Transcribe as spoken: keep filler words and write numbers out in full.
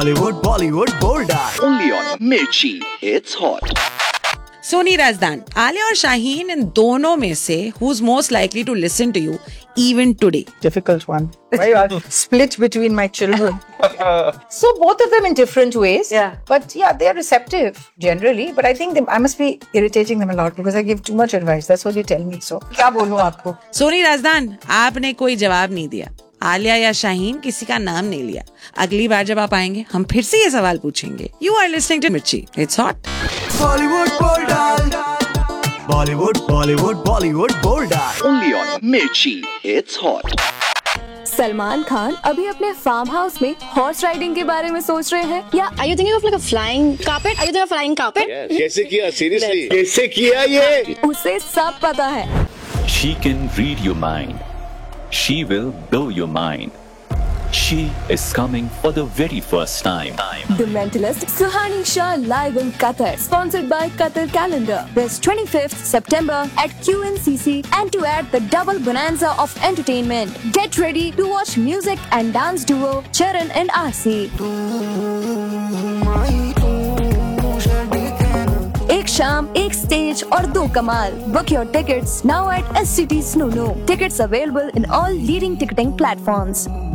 Bollywood, Bollywood, bold eye. Only on Mirchi. It's hot. Soni Razdan, Alia और शाहीन, इन दोनों में से who's most likely to listen to you even today? Difficult one. Split between my children. So both of them in different ways. Yeah. But yeah, they are receptive generally. But I think they, I must be irritating them a lot because I give too much advice. That's what you tell me. So क्या बोलूं आपको? सोनी राजदान, आपने कोई जवाब नहीं दिया. आलिया या शाहीन, किसी का नाम नहीं लिया. अगली बार जब आप आएंगे हम फिर से ये सवाल पूछेंगे. You are listening to Mirchi. It's hot. Bollywood, bold eye. Bollywood, Bollywood, Bollywood, bold eye. Only on Mirchi. It's hot. Salman Khan अभी अपने फार्म हाउस में हॉर्स राइडिंग के बारे में सोच रहे हैं या Are you thinking of like a flying carpet? Are you thinking of flying carpet? Yes. कैसे किया सीरियसली कैसे किया ये उसे सब पता है. She can read your mind. She will blow your mind. She is coming for the very first time. The Mentalist Suhani Shah live in Qatar, sponsored by Qatar Calendar. This twenty-fifth September at Q N C C, and to add the double bonanza of entertainment. Get ready to watch music and dance duo Charan and Aasi. एक शाम, एक stage और दो कमाल. Book your tickets now at S C T Snoono. Tickets available in all leading ticketing platforms.